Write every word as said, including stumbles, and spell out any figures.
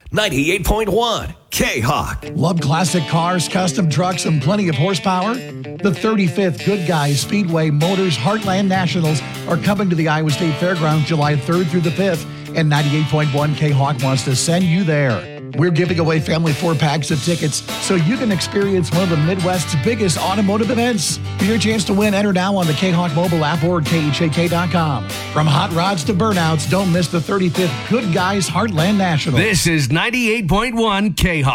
ninety-eight point one K-Hawk. Love classic cars, custom trucks, and plenty of horsepower? The thirty-fifth Good Guys Speedway Motors Heartland Nationals are coming to the Iowa State Fairgrounds July third through the fifth, and ninety-eight point one K-Hawk wants to send you there. We're giving away family four-packs of tickets so you can experience one of the Midwest's biggest automotive events. For your chance to win, enter now on the K-Hawk mobile app or K H A K dot com. From hot rods to burnouts, don't miss the thirty-fifth Good Guys Heartland Nationals. This is ninety-eight point one K-Hawk.